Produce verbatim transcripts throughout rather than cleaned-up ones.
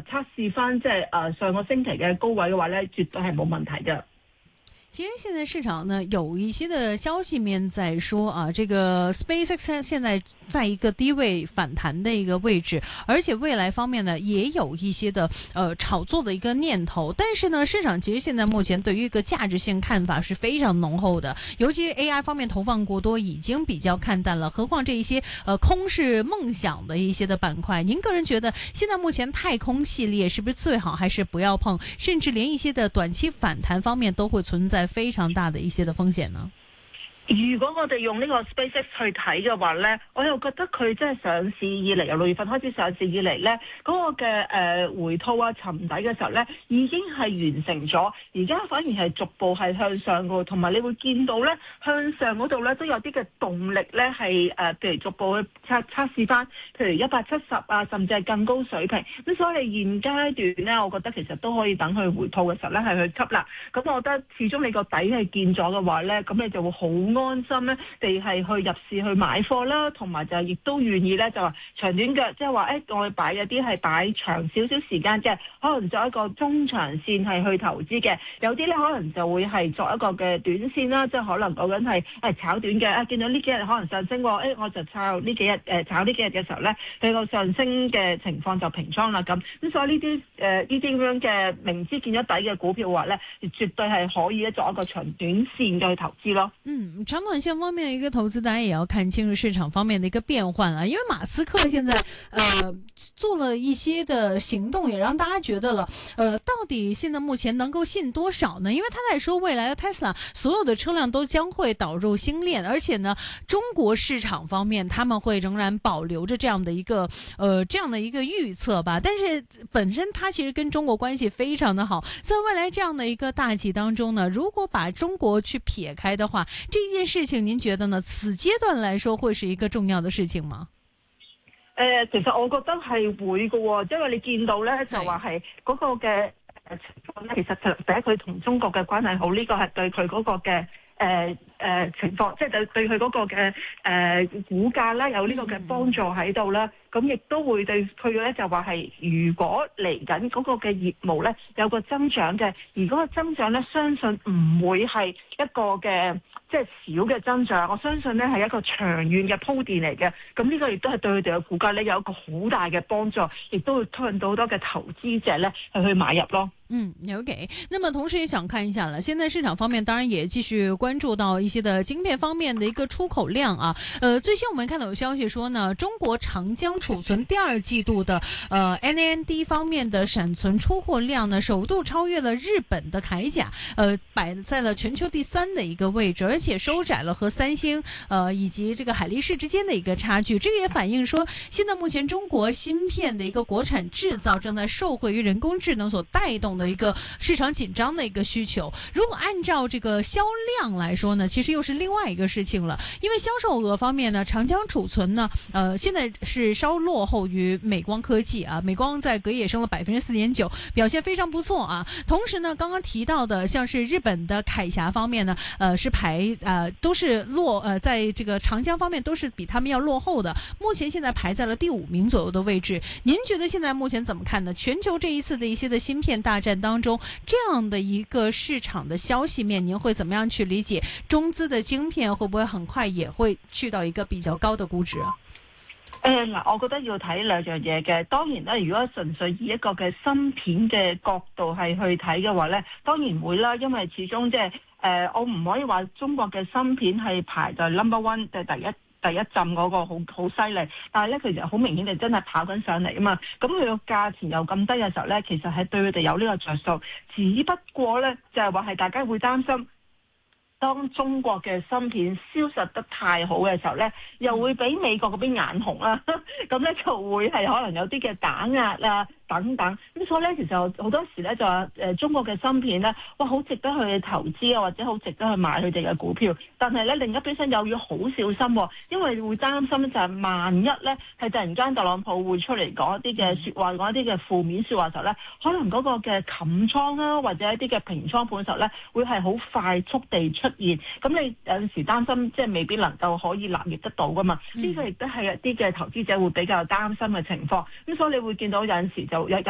測試翻即係誒上個星期嘅高位嘅話咧，絕對係冇問題嘅。 其實現在市場呢有一些的消息面在說啊，這個 SpaceX 現在在一個低位反彈的一個位置，而且未來方面呢也有一些的呃炒作的一個念頭。但是呢，市場其實現在目前對於一個價值性看法是非常濃厚的，尤其 A I 方面投放過多，已經比較看淡了。何況這一些呃空是夢想的一些的板塊，您個人覺得現在目前太空系列是不是最好還是不要碰？甚至連一些的短期反彈方面都會存在非常大的一些的風險呢？ 如果我哋用呢個 SpaceX 去睇嘅話咧，我又覺得佢即係上市以嚟，由六月份開始上市以嚟咧，嗰、那個嘅誒、呃、回吐啊、沉底嘅時候咧，已經係完成咗。而家反而係逐步係向上嘅，同埋你會見到咧，向上嗰度咧都有啲嘅動力咧係誒，譬如逐步去測測試翻，譬如一百七十啊，甚至係更高水平。咁所以你現階段咧，我覺得其實都可以等佢回吐嘅時候咧係去吸納。咁我覺得始終你個底係見咗嘅話咧，咁你就會好安心咧，地係去入市去買貨啦，同埋就亦都願意咧，就話長短腳，即係話誒，我哋擺有啲係擺長少少時間嘅，可能作一個中長線係去投資嘅，有啲咧可能就會係作一個嘅短線啦，即係可能講緊係誒炒短嘅，啊見到呢幾日可能上升，誒、哎、我就炒呢幾日誒炒呢幾日嘅時候咧，佢個上升嘅情況就平倉啦咁，咁所以呢啲誒呢啲咁樣嘅明知見咗底嘅股票嘅話咧，絕對係可以作一個長短線嘅去投資咯。 嗯，長短線方面的一個投資，當然也要看清楚市場方面的一個變換啊。因為馬斯克現在呃做了一些的行動，也讓大家覺得了，呃，到底現在目前能夠信多少呢？因為他在說未來的 Tesla 所有的車輛都將會導入星鏈，而且呢，中國市場方面他們會仍然保留着這樣的一個呃這樣的一個預測吧。但是本身它其實跟中國關係非常的好，在未來這樣的一個大棋當中呢，如果把中國去撇開的話，這件事情您覺得呢？此階段來說會是一個重要的事情嗎？ 誒、呃，其實我覺得係會嘅、哦，因為你見到咧就話係嗰個嘅誒情況咧，其實就第一佢同中國嘅關係好，呢、這個係對佢嗰個嘅誒誒情況，即係對對佢嗰個嘅誒、呃、股價咧有呢個嘅幫助喺度啦。咁亦都會對佢咧就話係，如果嚟緊嗰個嘅業務咧有個增長嘅，而嗰個增長咧相信唔會係一個嘅即係少嘅增長，我相信咧係一個長遠嘅鋪墊嚟嘅。咁呢個亦都係對佢哋嘅股價咧有一個好大嘅幫助，亦都會吸引到好多嘅投資者咧係去買入咯。 嗯 ，OK。那麼同時也想看一下了，現在市場方面當然也繼續關注到一些的晶片方面的一個出口量啊。呃，最新我們看到有消息說呢，中國長江儲存第二季度的呃 N A N D 方面的閃存出貨量呢，首度超越了日本的鎧甲，呃，擺在了全球第三的一個位置，而且收窄了和三星呃以及這個海力士之間的一個差距。這個也反映說，現在目前中國芯片的一個國產製造正在受惠於人工智能所帶動的一個市場緊張的一個需求。如果按照這個銷量來說呢，其實又是另外一個事情了。因為銷售額方面呢，長江儲存呢，呃，現在是稍落後於美光科技啊。美光在隔夜升了百分之四點九，表現非常不錯啊。同時呢，剛剛提到的像是日本的鎧俠方面呢，呃，是排呃都是落呃在這個長江方面都是比他們要落後的。目前現在排在了第五名左右的位置。您覺得現在目前怎麼看呢？全球這一次的一些的芯片大戰當中，這樣的一個市場的消息面，您會怎麼樣去理解？中資的晶片會不會很快也會去到一個比較高的估值啊？ 誒嗱，我覺得要睇兩樣嘢嘅。當然咧，如果純粹以一個嘅芯片嘅角度係去睇嘅話咧，當然會啦，因為始終即係誒，我唔可以話中國嘅芯片係排在 number one 嘅第一。第一浸嗰個好好犀利，但係咧其實好明顯地真係跑緊上嚟啊嘛，咁佢個價錢又咁低嘅時候咧，其實係對佢哋有呢個着數，只不過咧就係話係大家會擔心，當中國嘅芯片銷售得太好嘅時候咧，又會俾美國嗰邊眼紅啦，咁咧就會係可能有啲嘅打壓啊等等，咁所以咧其實好多時咧就話誒中國嘅芯片咧，哇好值得去投資啊，或者好值得去買佢哋嘅股票。但係咧另一邊廂又要好小心，因為會擔心就係萬一咧係突然間特朗普會出嚟講一啲嘅説話，講一啲嘅負面説話嘅時候咧，可能嗰個嘅冚倉啦，或者一啲嘅平倉盤嘅時候咧，會係好快速地出現。咁你有陣時擔心即係未必能夠可以拿捏得到噶嘛？呢、嗯、個亦都係一啲嘅投資者會比較擔心嘅情況。咁所以你會見到有陣時就有有嗰個咧。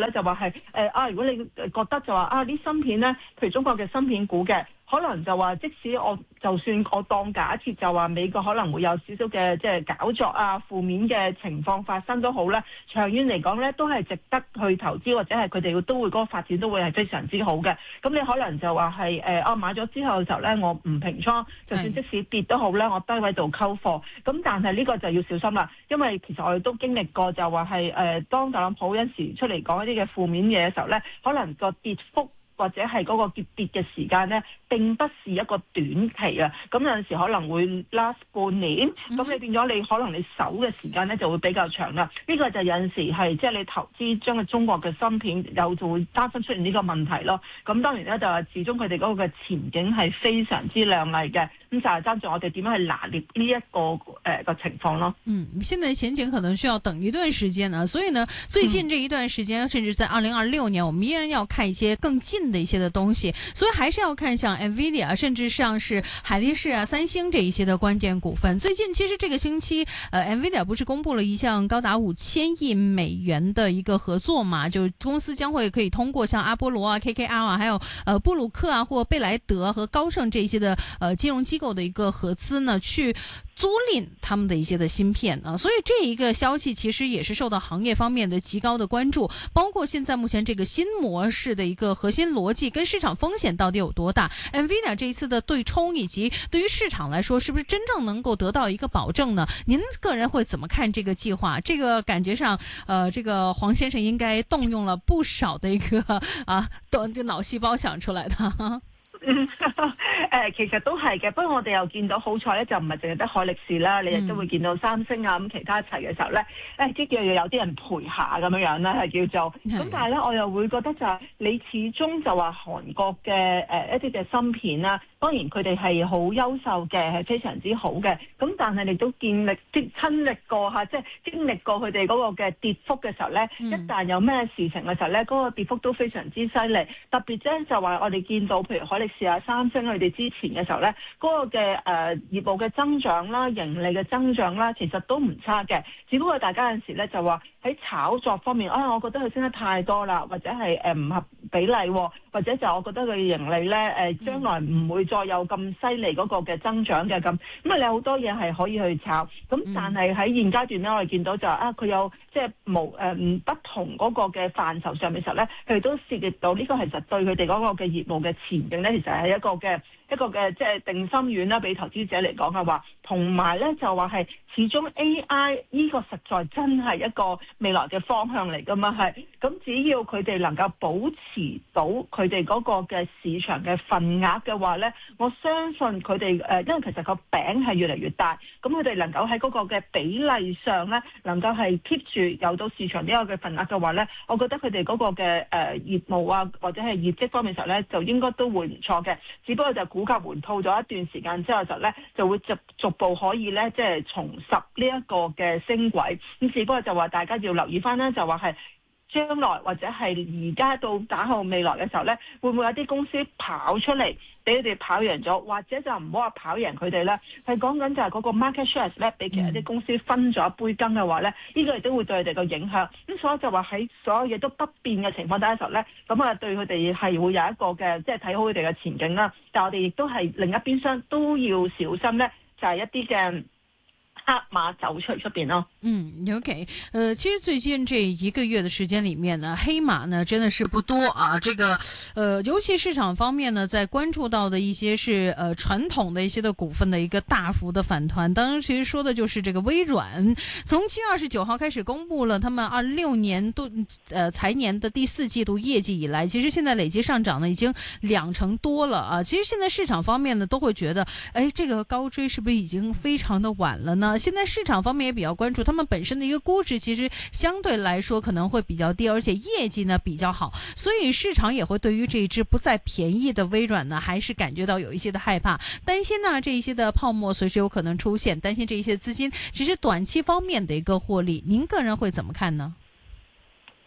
咧就話係誒啊，如果你覺得就話啊啲芯片咧，譬如中國嘅芯片股嘅。可能就話，即使我就算我當假設就話美國可能會有少少嘅即係搞作啊、負面嘅情況發生都好咧，長遠嚟講咧都係值得去投資，或者係佢哋都會嗰個發展都會係非常之好嘅。咁你可能就話係誒啊買咗之後嘅時候咧，我唔平倉，就算即使跌都好咧，我低位度溝貨。咁但係呢個就要小心啦，因為其實我哋都經歷過就話係誒當特朗普有時出嚟講一啲嘅負面嘢嘅時候咧，可能個跌幅或者係嗰個跌跌嘅時間咧，並不是一個短期啊。咁有陣時可能會 last 半年，咁你變咗你可能你守嘅時間咧就會比較長啦。呢個就有陣時係即係你投資將個中國嘅芯片有就會擔心出現呢個問題咯。咁當然咧就係始終佢哋嗰個嘅前景係非常之亮麗嘅，咁就係爭住我哋點樣去拿捏呢一個誒個情況咯。 嗯，現在前景可能需要等一段時間啊，所以呢最近這一段時間，嗯、甚至在二零二六年，我們依然要看一些更近的一些的東西，所以還是要看像 Nvidia， 甚至像是海力士啊、三星這一些的關鍵股份。最近其實這個星期，呃 Nvidia 不是公布了一項高達五千億美元的一個合作嘛？就公司將會可以通過像阿波羅啊、K K R 啊，還有呃布魯克啊或貝萊德和高盛這些的呃金融機構的一個合資呢，去租賃他們的一些的芯片啊。所以這一個消息其實也是受到行業方面的極高的關注，包括現在目前這個新模式的一個核心邏輯跟市場風險到底有多大 ？Nvidia 這一次的對沖以及對於市場來說，是不是真正能夠得到一個保證呢？您個人會怎麼看這個計劃？這個感覺上，呃，這個黃先生應該動用了不少的一個啊，動這腦細胞想出來的。 嗯，誒其實都係嘅，不過我哋又見到好彩咧，就唔係淨係得海力士啦，你亦都會見到三星啊咁其他一齊嘅時候咧，誒即叫有啲人陪下咁樣樣啦，係叫做咁，但係咧我又會覺得就係你始終就話韓國嘅誒一啲嘅芯片啦，當然佢哋係好優秀嘅，係非常之好嘅，咁但係你都見歷即親歷過嚇，即係經歷過佢哋嗰個嘅跌幅嘅時候咧，一旦有咩事情嘅時候咧，嗰個跌幅都非常之犀利，特別咧就話我哋見到譬如海力試下三星佢哋之前嘅時候咧，嗰、那個嘅誒、呃、業務嘅增長啦、盈利嘅增長啦，其實都唔差嘅。只不過大家有陣時咧就話喺炒作方面，啊，我覺得佢升得太多啦，或者係誒唔合比例，或者就我覺得佢盈利咧誒、呃、將來唔會再有咁犀利嗰個嘅增長嘅咁。咁啊，你有好多嘢係可以去炒。咁但係喺現階段咧，我哋見到就啊，佢有即係無誒唔不同嗰個嘅範疇上面時候咧，佢哋都涉及到呢個其實對佢哋嗰個嘅業務嘅前景咧，其實係一個嘅一個嘅即係定心丸啦，俾投資者嚟講嘅話，同埋咧就話係始終 A I 呢個實在真係一個未來嘅方向嚟噶嘛，係咁只要佢哋能夠保持到佢哋嗰個嘅市場嘅份額嘅話咧，我相信佢哋誒，因為其實個餅係越嚟越大，咁佢哋能夠喺嗰個嘅比例上咧，能夠係 keep 住有到市場呢個嘅份額嘅話咧，我覺得佢哋嗰個嘅誒業務啊或者係業績方面時候咧，就應該都會唔錯嘅，只不過就股價回吐咗一段時間之後就咧就會逐逐步可以咧即係重拾呢一個嘅升軌，咁只不過就話大家要留意翻啦，就話係將來或者係而家到打後未來嘅時候咧，會唔會有啲公司跑出嚟俾佢哋跑贏咗，或者就唔好話跑贏佢哋咧，係講緊就係嗰個 market shares 咧，俾其他啲公司分咗一杯羹嘅話咧，呢、這個亦都會對佢哋個影響。咁所以就話喺所有嘢都不變嘅情況底下嘅時候咧，咁啊對佢哋係會有一個嘅即係睇好佢哋嘅前景啦。但係我哋亦都係另一邊廂都要小心咧，就係、是、一啲嘅黑馬走出出邊咯。 嗯 ，OK， 呃，其實最近這一個月的時間裏面呢，黑馬呢真的是不多啊。這個，呃，尤其市場方面呢，在關注到的一些是呃傳統的一些的股份的一個大幅的反彈。當然，其實說的就是這個微軟，從七月二十九號開始公布了他們二六年度呃財年的第四季度業績以來，其實現在累計上漲呢已經兩成多了啊。其實現在市場方面呢都會覺得，哎，這個高追是不是已經非常的晚了呢？現在市場方面也比較關注他們本身的一個估值，其實相對來說可能會比較低，而且業績呢比較好，所以市場也會對於這一支不再便宜的微軟呢，還是感覺到有一些的害怕，擔心呢這一些的泡沫隨時有可能出現，擔心這一些資金只是短期方面的一個獲利。您個人會怎麼看呢？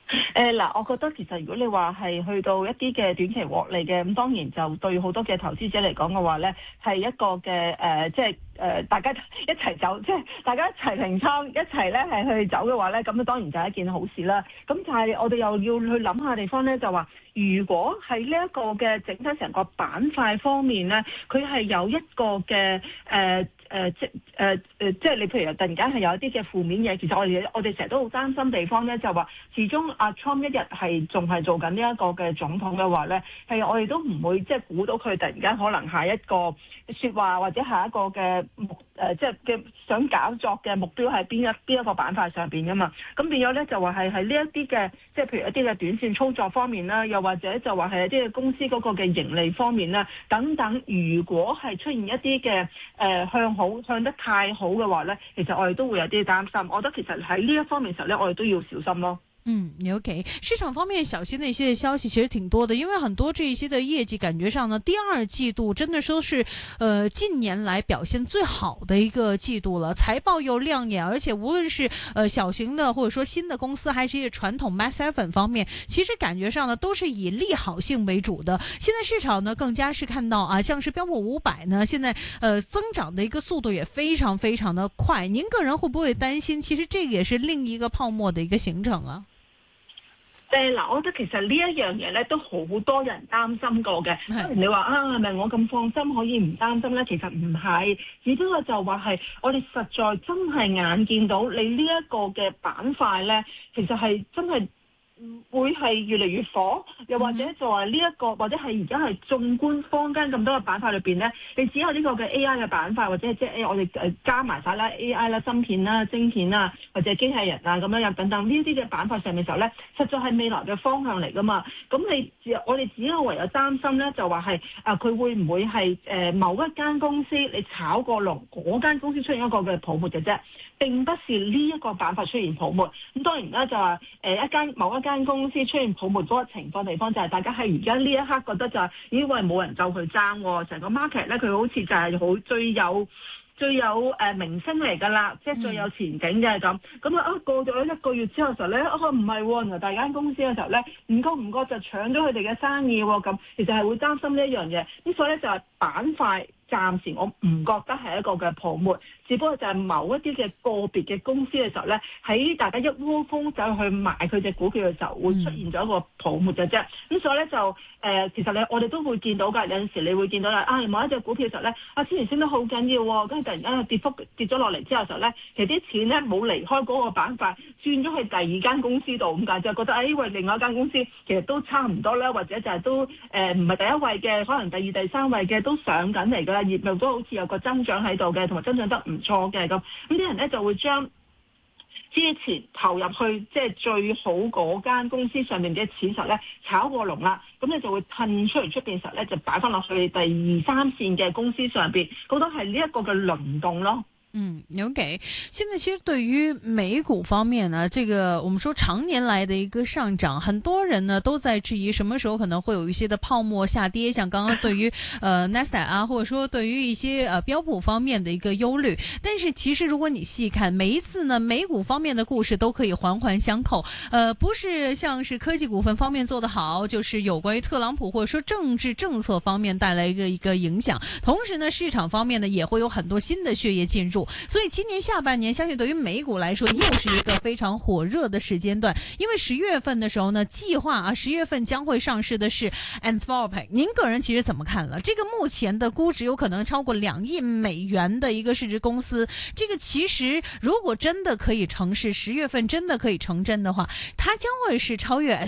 誒嗱，我覺得其實如果你話係去到一啲嘅短期獲利嘅，咁當然就對好多嘅投資者嚟講嘅話咧，係一個嘅誒、呃，即係誒、呃、大家一齊走，即係大家一齊平倉，一齊咧係去走嘅話咧，咁當然就係一件好事啦。咁就係我哋又要去諗下地方咧，就話如果喺呢一個嘅整體成個板塊方面咧，佢係有一個嘅誒。呃誒、呃、即誒誒、呃，即係你譬如突然間係有一啲嘅負面嘢，其實我哋我哋成日都好擔心地方咧，就話始終阿 Trump 一日係仲係做緊呢一個嘅總統嘅話咧，係我哋都唔會即係估到佢突然間可能下一個説話或者下一個嘅目誒即係嘅想搞作嘅目標係邊一邊一個板塊上邊噶嘛。咁變咗咧就話係喺呢一啲嘅即係譬如一啲嘅短線操作方面啦，又或者就話係一啲嘅公司嗰個嘅盈利方面啦等等，如果係出現一啲嘅誒向好向得太好嘅話呢，其實我哋都會有啲擔心。我覺得其實喺呢一方面時候呢，我哋都要小心咯。 嗯 ，OK， 市場方面小心的一些消息其實挺多的，因為很多這一些的業績感覺上呢，第二季度真的說是，呃，近年來表現最好的一個季度了，財報又亮眼，而且無論是呃小型的或者說新的公司，還是一些傳統 Mass Seven 方面，其實感覺上呢都是以利好性為主的。現在市場呢更加是看到啊，像是標普五百呢，現在呃增長的一個速度也非常非常的快。您個人會不會擔心？其實這個也是另一個泡沫的一個形成啊。 誒嗱，我覺得其實呢一樣嘢咧都好多人擔心過嘅。當然你話啊，係咪我咁放心可以唔擔心咧？其實唔係，只不過就話係我哋實在真係眼見到你呢一個嘅板塊咧，其實係真係會係越嚟越火，又或者就話呢一個，或者係而家係縱觀坊間咁多嘅板塊裏邊咧，你只有呢個嘅 A I 嘅板塊，或者係即係我哋誒加埋晒啦 A I 啦、芯片啦、晶片啦，或者機械人啊咁樣樣等等呢啲嘅板塊上面嘅時候咧，實在係未來嘅方向嚟噶嘛。咁你只我哋只有唯有擔心咧，就話係啊佢會唔會係誒、呃、某一間公司你炒過龍，嗰間公司出現一個嘅泡沫嘅啫，並不是呢一個板塊出現泡沫。咁當然啦，就話誒、呃、一間某一間間公司出現泡沫嗰個情況地方就係大家喺而家呢一刻覺得就係因為冇人夠佢爭喎，成個 market 咧佢好似就係好最有最有誒、呃、明星嚟㗎啦，即係最有前景嘅咁。咁啊啊過咗一個月之後嘅時候咧，啊唔係喎，原來大間公司嘅時候咧唔覺唔覺就搶咗佢哋嘅生意喎，咁其實係會擔心呢一樣嘢。咁所以咧就係板塊。暫時我唔覺得係一個嘅泡沫，只不過就係某一啲嘅個別嘅公司嘅時候咧，喺大家一窩蜂走去買佢隻股票嘅時候，會出現咗一個泡沫嘅啫。咁所以咧就誒、呃，其實你我哋都會見到㗎，有陣時你會見到啦，啊某一隻股票嘅時候咧，啊之前升得好緊要喎，跟住突然間跌幅跌咗落嚟之後嘅時候咧，其實啲錢咧冇離開嗰個板塊，轉咗去第二間公司度咁解，就覺得誒，因、哎、為另外一間公司其實都差唔多啦，或者就係都誒唔係第一位嘅，可能第二、第三位嘅都上緊嚟㗎啦。業務都好似有個增長喺度嘅，同埋增長得唔錯嘅咁，咁啲人咧就會將之前投入去即係最好嗰間公司上面嘅錢實咧炒過龍啦，咁你就會褪出嚟出邊實咧就擺翻落去第二三線嘅公司上邊，咁都係呢一個嘅輪動咯。 嗯 ，OK。現在其實對於美股方面呢，這個我們說常年來的一個上漲，很多人呢都在質疑什麼時候可能會有一些的泡沫下跌，像剛剛對於呃 Nasdaq 啊，或者說對於一些呃標普方面的一個憂慮。但是其實如果你細看每一次呢，美股方面的故事都可以環環相扣，呃，不是像是科技股份方面做得好，就是有關於特朗普或者說政治政策方面帶來一個一個影響。同時呢，市場方面呢也會有很多新的血液進入。所以今年下半年相信對於美股來說又是一個非常火熱的時間段，因為十月份的時候呢，計劃啊十月份將會上市的是 Anthropic。您個人其實怎麼看了？這個目前的估值有可能超過兩億美元的一個市值公司，這個其實如果真的可以成事，十月份真的可以成真的話，它將會是超越呃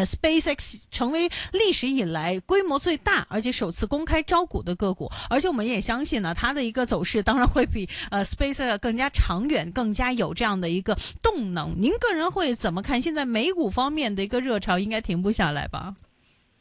SpaceX 成為歷史以來規模最大而且首次公開招股的個股，而且我們也相信呢，它的一個走勢當然會比呃 SpaceX 更加長遠，更加有這樣的一個動能。您個人會怎麼看？現在美股方面的一個熱潮應該停不下來吧？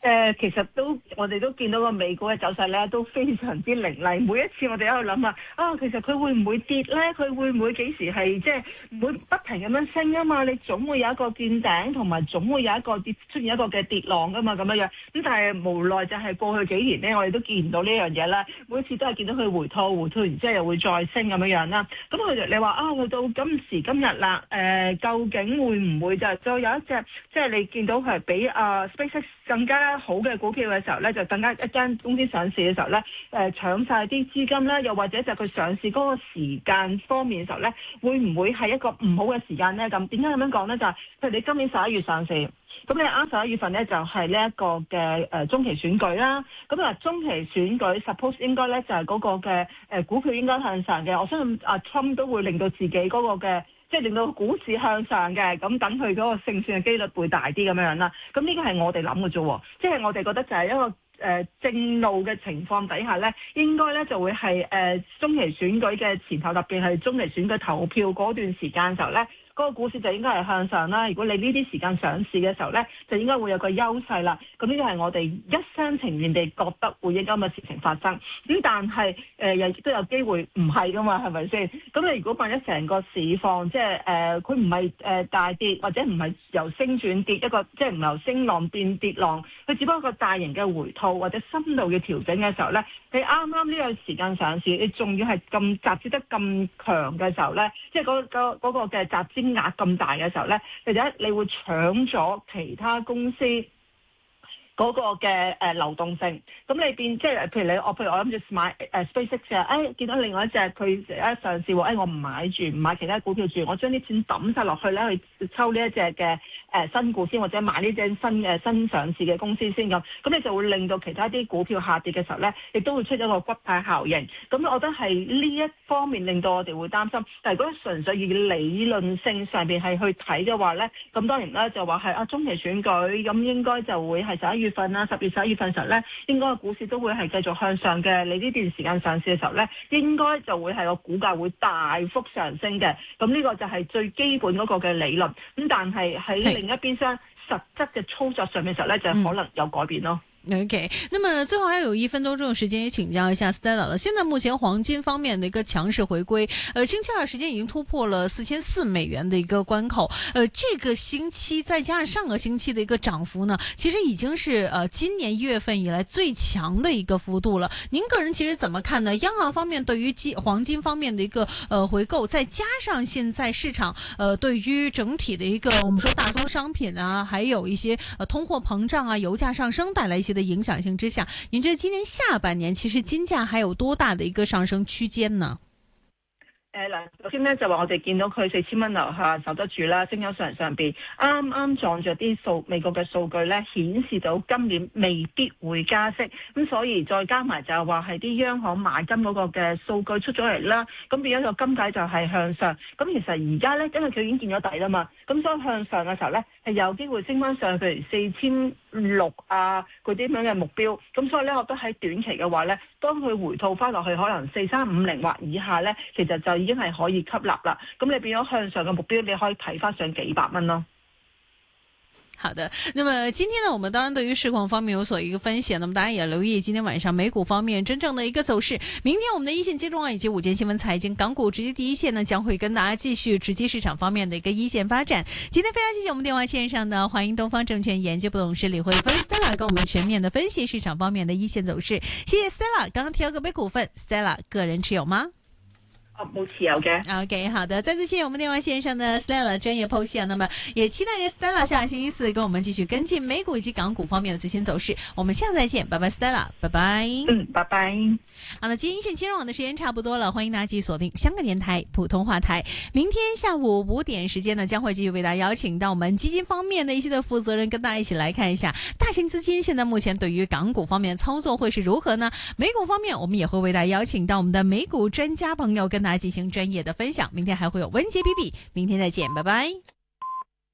誒、呃，其實都我哋都見到個美股嘅走勢咧，都非常之凌厲。每一次我哋喺度諗啊，啊，其實佢會唔會跌咧？佢會唔會幾時係即係唔會不停咁樣升啊嘛？你總會有一個見頂，同埋總會有一個跌出現一個嘅跌浪噶嘛，咁樣樣。咁但係無奈就係過去幾年咧，我哋都見唔到呢樣嘢啦。每次都係見到佢回吐，回吐完之後又會再升咁樣樣啦。咁佢就你話啊，去到今時今日啦，誒、呃，究竟會唔會就再有一隻即係你見到係比啊 SpaceX 更加好嘅股票嘅時候咧，就更加一間公司上市嘅時候咧，誒、呃、搶晒啲資金啦，又或者就佢上市嗰個時間方面嘅時候咧，會唔會係一個唔好嘅時間咧？咁點解咁樣講咧？就係、是、譬如你今年十一月上市，咁你啱十一月份咧就係呢一個嘅誒中期選舉啦。咁啊中期選舉 suppose 應該咧就係嗰個嘅誒股票應該向上嘅。我相信阿 Trump 都會令到自己嗰個嘅。即係令到股市向上嘅，咁等佢嗰個勝算嘅機率會大啲咁樣樣啦。咁呢個係我哋諗嘅啫，即係我哋覺得就係一個誒、呃、正路嘅情況底下咧，應該咧就會係誒、呃、中期選舉嘅前頭，特別係中期選舉投票嗰段時間嘅時候咧。嗰個股市就應該係向上啦。如果你呢啲時間上市嘅時候呢，就應該會有個優勢啦。咁呢個係我哋一廂情願地覺得會應該咁嘅事情發生。咁但係誒又亦都有機會唔係噶嘛，係咪先？咁你如果萬一成個市況即係誒佢唔係誒大跌，或者唔係由升轉跌一個，即係唔由升浪變跌浪，佢只不過一個大型嘅回吐或者深度嘅調整嘅時候呢，你啱啱呢個時間上市，你仲要係咁集資得咁強嘅時候呢，即係嗰嗰嗰個嘅集資額咁大嘅時候呢，或者你會搶咗其他公司嗰個嘅誒流動性，咁你變即係譬如你我譬如我諗住買誒 SpaceX 嘅，誒見到另外一隻佢一上市喎，誒我唔買住，唔買其他股票住，我將啲錢抌晒落去咧去抽呢一隻嘅誒新股先，或者買呢隻新嘅新上市嘅公司先咁，咁你就會令到其他啲股票下跌嘅時候咧，亦都會出咗個骨牌效應。咁我覺得係呢一方面令到我哋會擔心。但係如果純粹以理論性上邊係去睇嘅話咧，咁當然啦就話係啊中期選舉咁應該就會係十一月份啦，十月十一月份時候咧，應該個股市都會係繼續向上嘅。你呢段時間上市嘅時候咧，應該就會係個股價會大幅上升嘅。咁呢個就係最基本嗰個嘅理論。咁但係喺另一邊廂實質嘅操作上面時候咧，就可能有改變咯。 OK，那麼最後還有一分多鐘的時間，也請教一下 Stella 了。現在目前黃金方面的一個強勢回歸，呃，星期二時間已經突破了四千四美元的一個關口。呃，這個星期再加上上個星期的一個漲幅呢，其實已經是呃今年一月份以來最強的一個幅度了。您個人其實怎麼看呢？央行方面對於金黃金方面的一個呃回購，再加上現在市場呃對於整體的一個我們說大宗商品啊，還有一些呃通貨膨脹啊、油價上升帶來一些的影響性之下，您覺得今年下半年其實金價還有多大的一個上升區間呢？ 誒嗱，首先咧就話我哋見到佢四千蚊樓下守得住啦，升咗上上邊，啱啱撞着啲數美國嘅數據咧，顯示到今年未必會加息，咁所以再加埋就係話係啲央行買金嗰個嘅數據出咗嚟啦，咁變咗個金價就係向上，咁其實而家咧因為佢已經見咗底啦嘛，咁所以向上嘅時候咧係有機會升翻上，譬如四千六啊嗰啲咁樣嘅目標，咁所以咧我覺得喺短期嘅話咧，當佢回吐翻落去可能四三五零或以下咧，其實就已經係可以吸納啦。咁你變咗向上嘅目標，你可以睇翻上幾百蚊咯。 好的，那麼今天呢，我們當然對於市況方面有所一個分析，那麼大家也留意今天晚上美股方面真正的一個走勢。明天我們的一線金融網以及午間新聞財經港股直擊第一線呢，將會跟大家繼續直擊市場方面的一個一線發展。今天非常謝謝我們電話線上的歡迎東方證券研究部董事李慧芬 Stella 跟我們全面的分析市場方面的一線走勢。謝謝 Stella，剛剛提到個別股份 ，Stella 個人持有嗎？ 哦，冇持有嘅。 OK， 好的，再次謝謝我們電話線上的 Stella 專業剖析啊。那麼也期待着 Stella 下星期四跟我們繼續跟進美股以及港股方面的最新走勢。我們下次再見，拜拜 Stella， 拜拜。 嗯，拜拜。 好了，今天一線金融網的時間差不多了，歡迎大家繼續鎖定香港電台普通話台。明天下午五點時間呢，將會繼續為大家邀請到我們基金方面的一些的負責人，跟大家一起來看一下大型資金現在目前對於港股方面的操作會是如何呢？美股方面，我們也會為大家邀請到我們的美股專家朋友跟大家進行專業的分享。明天還會有溫傑比比，明天再見，拜拜。